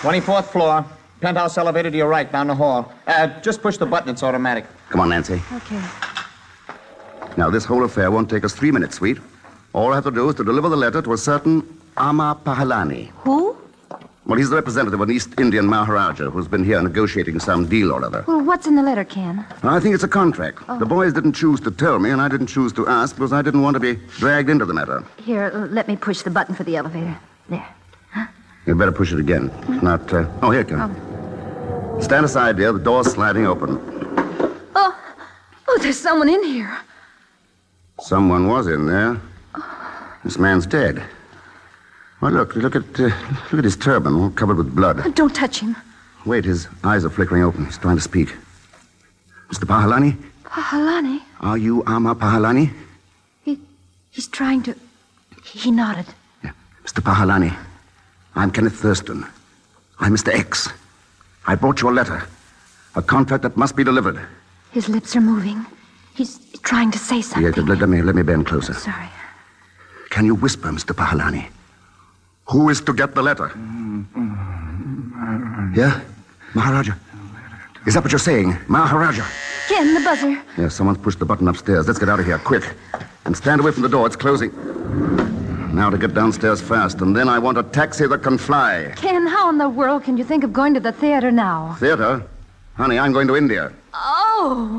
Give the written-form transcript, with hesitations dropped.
24th floor. Penthouse elevator to your right, down the hall. Just push the button. It's automatic. Come on, Nancy. Okay. Now, this whole affair won't take us 3 minutes, sweet. All I have to do is to deliver the letter to a certain Ama Pahalani. Who? Well, he's the representative of an East Indian Maharaja who's been here negotiating some deal or other. Well, what's in the letter, Ken? I think it's a contract. The boys didn't choose to tell me, and I didn't choose to ask because I didn't want to be dragged into the matter. Here, let me push the button for the elevator. There. You'd better push it again. If not, oh, here it comes. Stand aside, dear. The door's sliding open. Oh, there's someone in here. Someone was in there. This man's dead. Well, look at his turban, all covered with blood. Don't touch him. Wait, his eyes are flickering open. He's trying to speak. Mr. Pahalani? Pahalani? Are you Ama Pahalani? He's trying to... He nodded. Yeah. Mr. Pahalani, I'm Kenneth Thurston. I'm Mr. X. I brought you a letter. A contract that must be delivered. His lips are moving. He's trying to say something. Yeah, let me bend closer. Sorry. Can you whisper, Mr. Pahalani? Who is to get the letter? Yeah? Maharaja. Is that what you're saying? Maharaja. Ken, the buzzer. Yeah, someone's pushed the button upstairs. Let's get out of here, quick. And stand away from the door. It's closing. Now to get downstairs fast, and then I want a taxi that can fly. Ken, how in the world can you think of going to the theater now? Theater? Honey, I'm going to India. Oh!